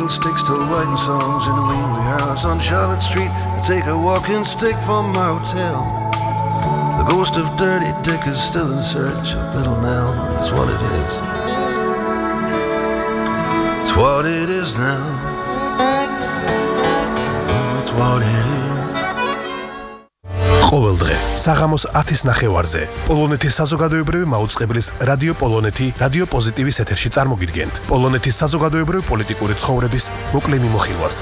walking sticks to writing songs in a wee house on Charlotte Street. I take a walking stick from my hotel. The ghost of Dirty Dick is still in search of Little Nell. It's what it is. It's what it is now. It's what it is. ყოველდღე საღამოს 10-ის ნახევარზე პოლონეთის საზოგადოებრივი მაუწყებლის რადიო პოლონეთი რადიო პოზიტივის ეთერში წარმოგიდგენთ პოლონეთის საზოგადოებრივი პოლიტიკური ცხოვრების მოკლე მიმოხილვას.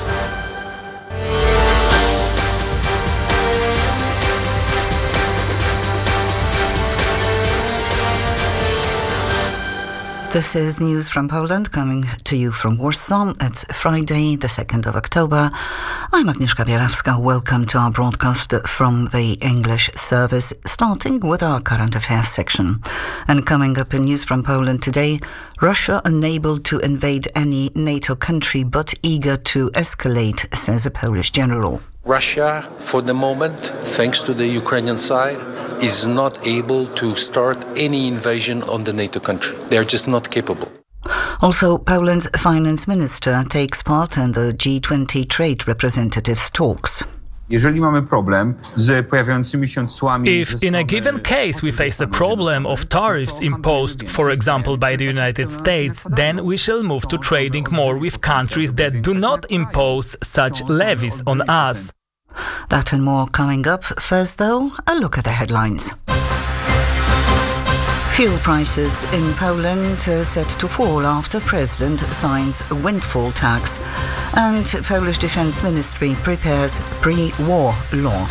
This is news from Poland coming to you from Warsaw. It's Friday, the 2nd of October. I'm Agnieszka Bielawska. Welcome to our broadcast from the English service, starting with our current affairs section. And coming up in news from Poland today, Russia unable to invade any NATO country but eager to escalate, says a Polish general. Russia, for the moment, thanks to the Ukrainian side, is not able to start any invasion on the NATO country. They're just not capable. Also, Poland's finance minister takes part in the G20 trade representatives' talks. If in a given case we face a problem of tariffs imposed, for example, by the United States, then we shall move to trading more with countries that do not impose such levies on us. That and more coming up. First, though, a look at the headlines. Fuel prices in Poland set to fall after President signs a windfall tax, and Polish Defence Ministry prepares pre-war law.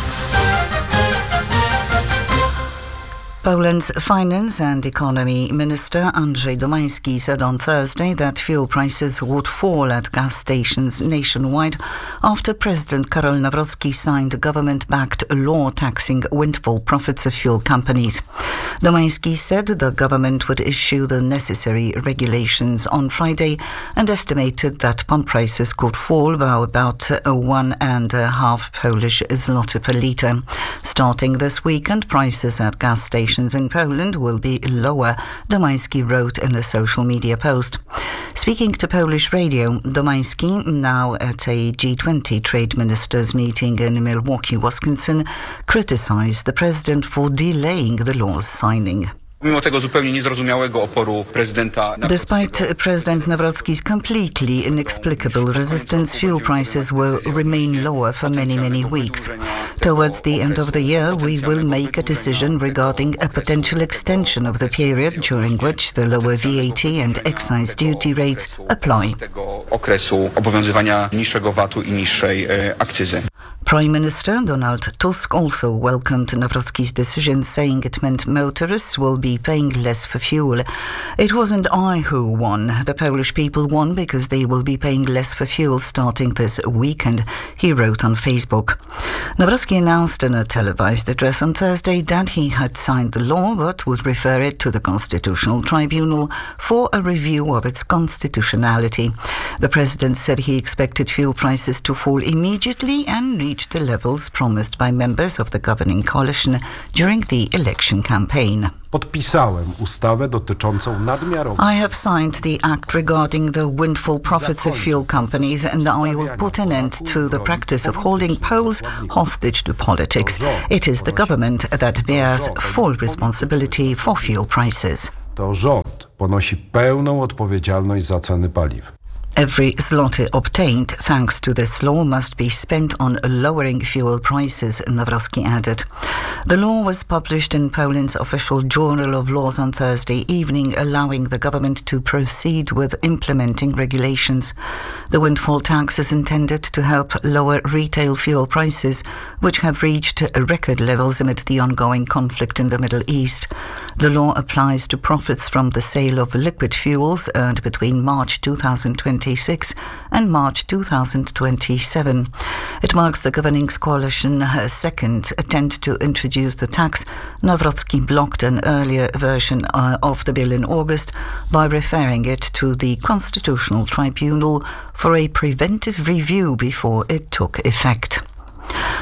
Poland's Finance and Economy Minister Andrzej Domański said on Thursday that fuel prices would fall at gas stations nationwide after President Karol Nawrocki signed a government-backed law taxing windfall profits of fuel companies. Domański said the government would issue the necessary regulations on Friday and estimated that pump prices could fall by about 1.5 Polish zloty per litre. Starting this weekend, prices at gas stations in Poland will be lower, Domański wrote in a social media post. Speaking to Polish radio, Domański, now at a G20 trade ministers meeting in Milwaukee, Wisconsin, criticized the president for delaying the law's signing. Despite President Nawrocki's completely inexplicable resistance, fuel prices will remain lower for many weeks. Towards the end of the year, we will make a decision regarding a potential extension of the period during which the lower VAT and excise duty rates apply. Prime Minister Donald Tusk also welcomed Nawrocki's decision, saying it meant motorists will be paying less for fuel. It wasn't I who won. The Polish people won because they will be paying less for fuel starting this weekend, he wrote on Facebook. Nawrocki announced in a televised address on Thursday that he had signed the law but would refer it to the Constitutional Tribunal for a review of its constitutionality. The president said he expected fuel prices to fall immediately and reach the levels promised by members of the governing coalition during the election campaign. I have signed the act regarding the windfall profits of fuel companies, and I will put an end to the practice of holding Poles hostage to politics. It is the government that bears full responsibility for fuel prices. To rząd ponosi pełną odpowiedzialność za ceny paliw. Every zloty obtained thanks to this law must be spent on lowering fuel prices, Nawrocki added. The law was published in Poland's official Journal of Laws on Thursday evening, allowing the government to proceed with implementing regulations. The windfall tax is intended to help lower retail fuel prices, which have reached record levels amid the ongoing conflict in the Middle East. The law applies to profits from the sale of liquid fuels earned between March 2026 and March 2027. It marks the governing coalition's second attempt to introduce the tax. Nawrocki blocked an earlier version of the bill in August by referring it to the Constitutional Tribunal for a preventive review before it took effect.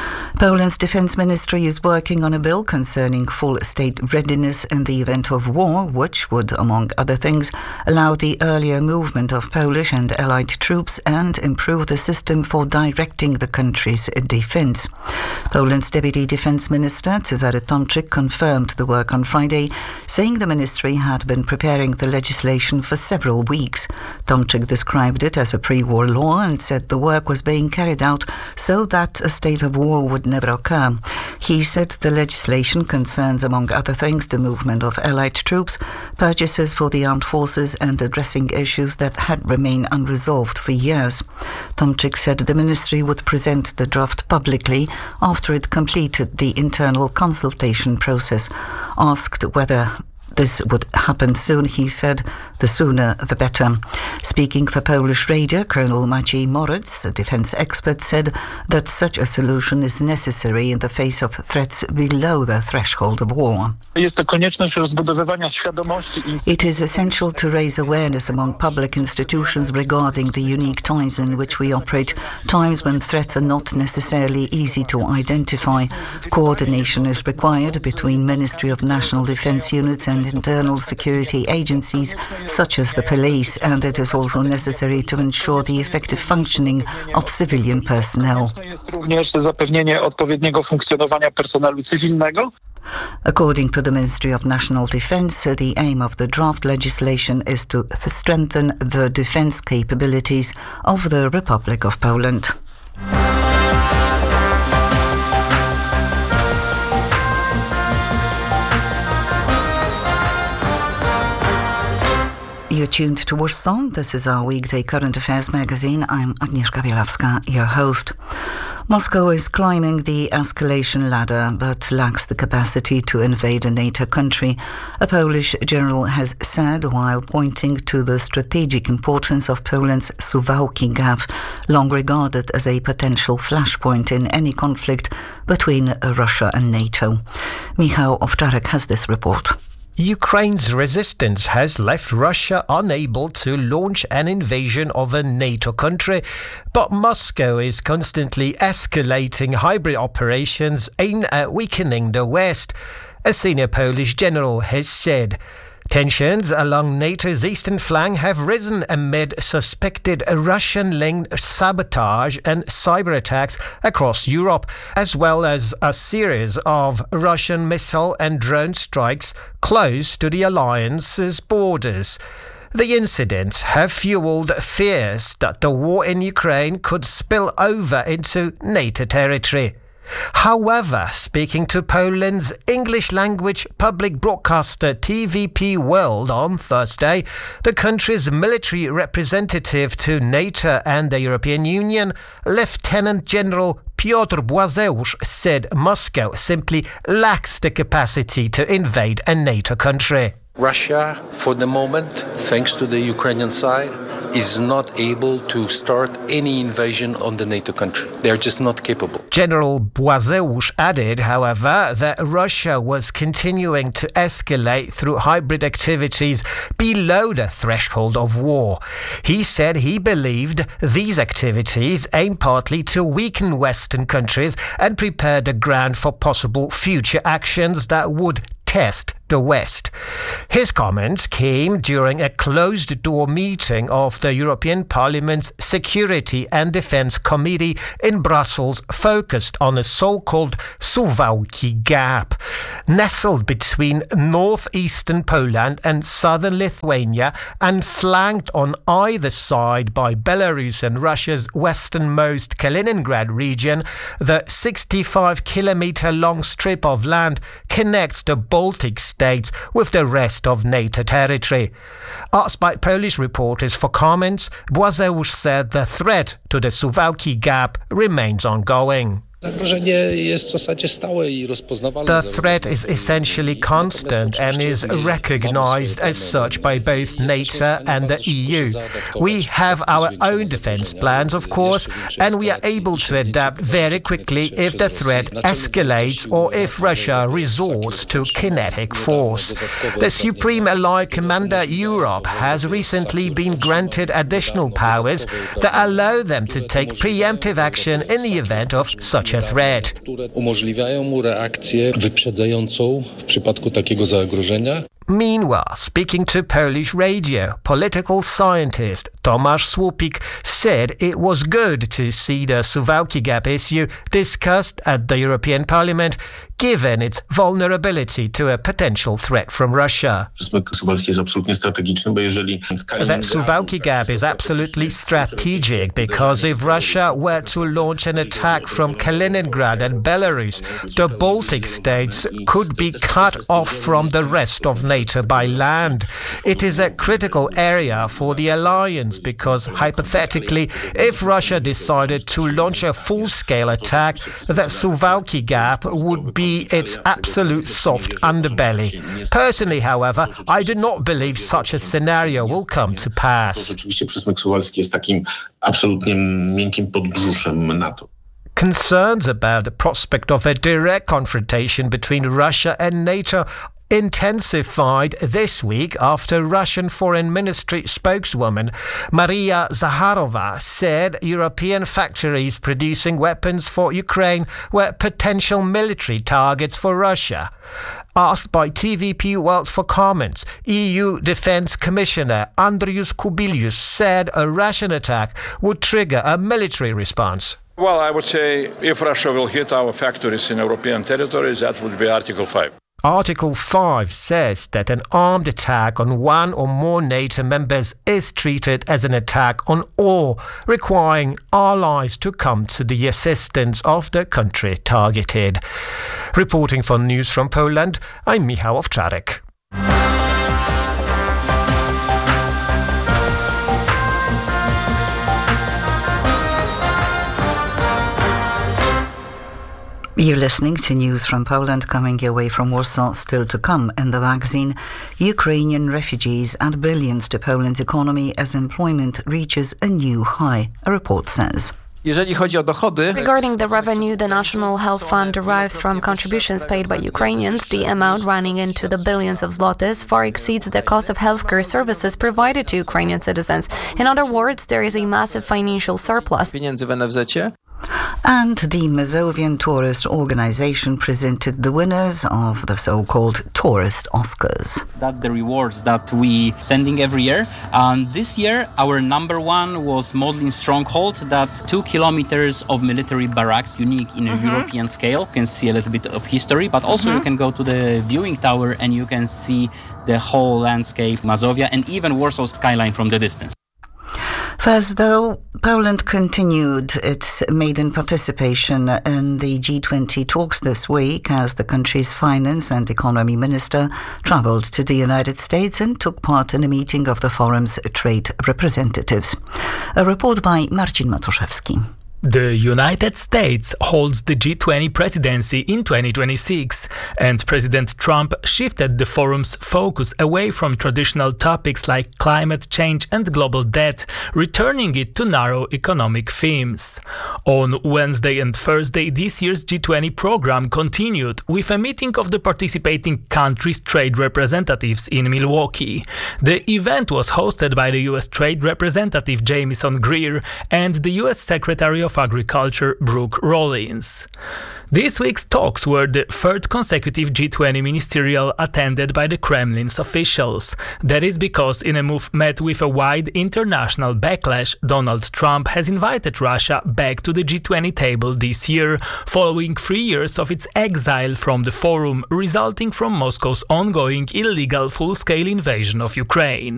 Poland's defense ministry is working on a bill concerning full state readiness in the event of war, which would, among other things, allow the earlier movement of Polish and allied troops and improve the system for directing the country's defense. Poland's deputy defense minister, Cezary Tomczyk, confirmed the work on Friday, saying the ministry had been preparing the legislation for several weeks. Tomczyk described it as a pre-war law and said the work was being carried out so that a state of war would never occur. He said the legislation concerns, among other things, the movement of allied troops, purchases for the armed forces and addressing issues that had remained unresolved for years. Tomczyk said the ministry would present the draft publicly after it completed the internal consultation process. Asked whether this would happen soon, he said, the sooner the better. Speaking for Polish radio, Colonel Maciej Moritz, a defense expert, said that such a solution is necessary in the face of threats below the threshold of war. It is essential to raise awareness among public institutions regarding the unique times in which we operate, times when threats are not necessarily easy to identify. Coordination is required between Ministry of National Defense units and internal security agencies such as the police, and it is also necessary to ensure the effective functioning of civilian personnel. According to the Ministry of National Defense, the aim of the draft legislation is to strengthen the defense capabilities of the Republic of Poland. You're tuned to Warsaw. This is our weekday current affairs magazine. I'm Agnieszka Bielawska, your host. Moscow is climbing the escalation ladder but lacks the capacity to invade a NATO country, a Polish general has said while pointing to the strategic importance of Poland's Suwałki Gap, long regarded as a potential flashpoint in any conflict between Russia and NATO. Michał Owczarek has this report. Ukraine's resistance has left Russia unable to launch an invasion of a NATO country, but Moscow is constantly escalating hybrid operations aimed at weakening the West, a senior Polish general has said. Tensions along NATO's eastern flank have risen amid suspected Russian-linked sabotage and cyber attacks across Europe, as well as a series of Russian missile and drone strikes close to the alliance's borders. The incidents have fueled fears that the war in Ukraine could spill over into NATO territory. However, speaking to Poland's English-language public broadcaster TVP World on Thursday, the country's military representative to NATO and the European Union, Lieutenant General Piotr Błazeusz, said Moscow simply lacks the capacity to invade a NATO country. Russia, for the moment, thanks to the Ukrainian side, is not able to start any invasion on the NATO country. They're just not capable. General Błazeusz added, however, that Russia was continuing to escalate through hybrid activities below the threshold of war. He said he believed these activities aim partly to weaken Western countries and prepare the ground for possible future actions that would test the West. His comments came during a closed-door meeting of the European Parliament's Security and Defence Committee in Brussels, focused on a so-called Suwałki Gap. Nestled between northeastern Poland and southern Lithuania and flanked on either side by Belarus and Russia's westernmost Kaliningrad region, the 65-kilometre-long strip of land connects the Baltic states with the rest of NATO territory. Asked by Polish reporters for comments, Błazeusz said the threat to the Suwałki Gap remains ongoing. The threat is essentially constant and is recognized as such by both NATO and the EU. We have our own defense plans, of course, and we are able to adapt very quickly if the threat escalates or if Russia resorts to kinetic force. The Supreme Allied Commander Europe has recently been granted additional powers that allow them to take preemptive action in the event of such future threat. Umożliwiają mu reakcję wyprzedzającą w przypadku takiego zagrożenia. Meanwhile, speaking to Polish radio, political scientist Tomasz Słupik said it was good to see the Suwałki Gap issue discussed at the European Parliament, given its vulnerability to a potential threat from Russia. That Suwałki Gap is absolutely strategic because if Russia were to launch an attack from Kaliningrad and Belarus, the Baltic states could be cut off from the rest of NATO by land. It is a critical area for the alliance because, hypothetically, if Russia decided to launch a full-scale attack, the Suwałki Gap would be its absolute soft underbelly. Personally, however, I do not believe such a scenario will come to pass. Concerns about the prospect of a direct confrontation between Russia and NATO intensified this week after Russian Foreign Ministry spokeswoman Maria Zakharova said European factories producing weapons for Ukraine were potential military targets for Russia. Asked by TVP World for comments, EU Defence Commissioner Andrius Kubilius said a Russian attack would trigger a military response. Well, I would say if Russia will hit our factories in European territories, that would be Article 5. Article 5 says that an armed attack on one or more NATO members is treated as an attack on all, requiring allies to come to the assistance of the country targeted. Reporting for News from Poland, I'm Michał Owczarek. You're listening to News from Poland, coming your way from Warsaw. Still to come in the magazine, Ukrainian refugees add billions to Poland's economy as employment reaches a new high, a report says. Regarding the revenue the National Health Fund derives from contributions paid by Ukrainians, the amount running into the billions of zlotys far exceeds the cost of healthcare services provided to Ukrainian citizens. In other words, there is a massive financial surplus. And the Mazovian Tourist Organization presented the winners of the so-called Tourist Oscars. That's the rewards that we sending every year. And this year, our number one was Modlin Stronghold. That's 2 kilometers of military barracks, unique in a European scale. You can see a little bit of history, but also you can go to the viewing tower and you can see the whole landscape, Mazovia, and even Warsaw skyline from the distance. First, though, Poland continued its maiden participation in the G20 talks this week as the country's finance and economy minister travelled to the United States and took part in a meeting of the forum's trade representatives. A report by Marcin Matuszewski. The United States holds the G20 presidency in 2026, and President Trump shifted the forum's focus away from traditional topics like climate change and global debt, returning it to narrow economic themes. On Wednesday and Thursday, this year's G20 program continued with a meeting of the participating countries' trade representatives in Milwaukee. The event was hosted by the U.S. Trade Representative Jamieson Greer and the U.S. Secretary of Agriculture Brooke Rollins. This week's talks were the third consecutive G20 ministerial attended by the Kremlin's officials. That is because, in a move met with a wide international backlash, Donald Trump has invited Russia back to the G20 table this year, following 3 years of its exile from the forum, resulting from Moscow's ongoing illegal full-scale invasion of Ukraine.